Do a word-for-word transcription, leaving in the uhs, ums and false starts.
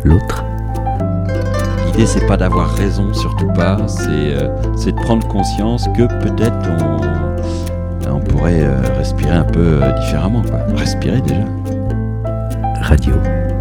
l'autre. L'idée, c'est pas d'avoir raison, surtout pas, c'est, euh, c'est de prendre conscience que peut-être on, on pourrait euh, respirer un peu euh, différemment, quoi. Respirer déjà. Radio.